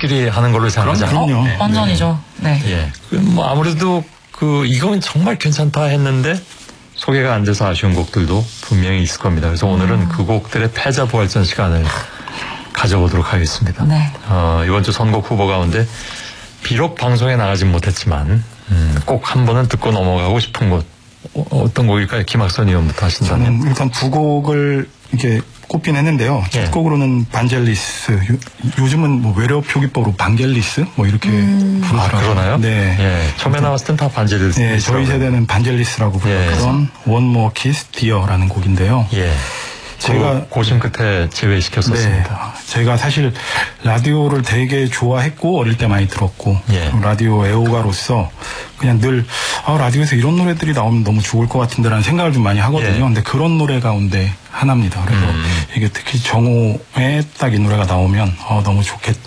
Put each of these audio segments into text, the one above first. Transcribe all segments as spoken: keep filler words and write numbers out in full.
가족끼리 하는 걸로 생각하지 않아요? 그럼요. 네. 완전이죠. 네. 예. 그 뭐 아무래도 그 이건 정말 괜찮다 했는데 소개가 안 돼서 아쉬운 곡들도 분명히 있을 겁니다. 그래서 음. 오늘은 그 곡들의 패자부활전 시간을 가져보도록 하겠습니다. 네. 어, 이번 주 선곡 후보 가운데 비록 방송에 나가진 못했지만 음, 꼭 한 번은 듣고 넘어가고 싶은 곳 어, 어떤 곡일까요? 김학선 의원부터 하신다면. 저는 일단 두 곡을 이렇게 꼽긴 했는데요. 첫 예. 곡으로는 반젤리스. 요, 요즘은 뭐 외래어 표기법으로 반겔리스 뭐 이렇게 음. 부르더라고요. 아, 그러나요? 네. 예. 처음에 나왔을 땐 다 반젤리스. 네, 저희 세대는 반젤리스라고 불렀던 예. One More Kiss Dear라는 곡인데요. 예. 제가 고심 끝에 제외시켰었습니다. 네, 제가 사실 라디오를 되게 좋아했고 어릴 때 많이 들었고 예. 라디오 애호가로서 그냥 늘 아, 라디오에서 이런 노래들이 나오면 너무 좋을 것 같은데라는 생각을 좀 많이 하거든요. 예. 근데 그런 노래 가운데 하나입니다. 그래서 음. 이게 특히 정오에 딱 이 노래가 나오면 어, 너무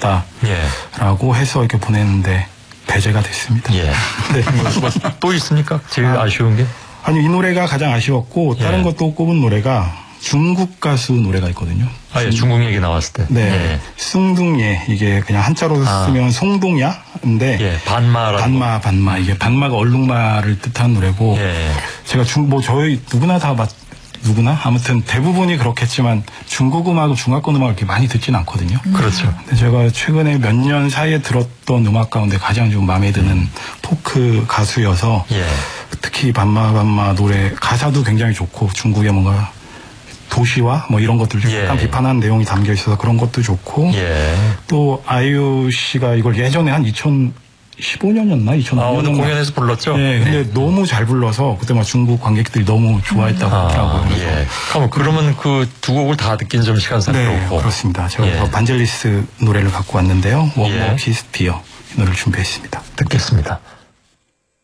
좋겠다라고 예. 해서 이렇게 보냈는데 배제가 됐습니다. 예. 네. 뭐, 또 있습니까? 제일 아, 아쉬운 게? 아니 이 노래가 가장 아쉬웠고 다른 예. 것도 꼽은 노래가 중국 가수 노래가 있거든요. 아, 예, 중국 얘기 나왔을 때. 네. 예. 숭둥예. 이게 그냥 한자로 아. 쓰면 송동야인데. 예, 반마라고. 반마, 반마. 이게 반마가 얼룩말을 뜻하는 노래고. 예. 제가 중, 뭐 저희 누구나 다 맞, 누구나? 아무튼 대부분이 그렇겠지만 중국 음악을 중화권 음악을 이렇게 많이 듣지는 않거든요. 음. 그렇죠. 근데 제가 최근에 몇 년 사이에 들었던 음악 가운데 가장 좀 마음에 드는 음. 포크 가수여서. 예. 특히 반마, 반마 노래 가사도 굉장히 좋고 중국의 뭔가 도시와 뭐 이런 것들 좀 예. 약간 비판하는 내용이 담겨 있어서 그런 것도 좋고 예. 또 아이유 씨가 이걸 예전에 한 이천십오 년이었나 이천오 아, 년 오늘 공연에서 불렀죠? 네, 근데 네. 너무 잘 불러서 그때 막 중국 관객들이 너무 좋아했다고 아, 하더라고요. 그래서 예. 그럼 그러면 그 두 곡을 다 듣긴 좀 시간상이 네, 그렇고. 그렇습니다. 제가 예. 반젤리스 노래를 갖고 왔는데요. 예. 원모 키스 디어 이 노래를 준비했습니다. 듣겠습니다.